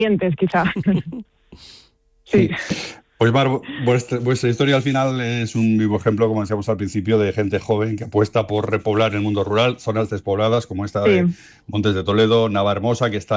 dientes, quizá. Sí. Pues Mar, vuestra historia al final es un vivo ejemplo, como decíamos al principio, de gente joven que apuesta por repoblar el mundo rural, zonas despobladas como esta de Montes de Toledo, Navahermosa, que está